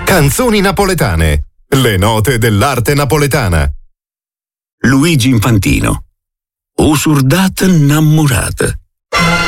Canzoni napoletane. Le note dell'arte napoletana. Luigi Infantino. Usurdata innamorata.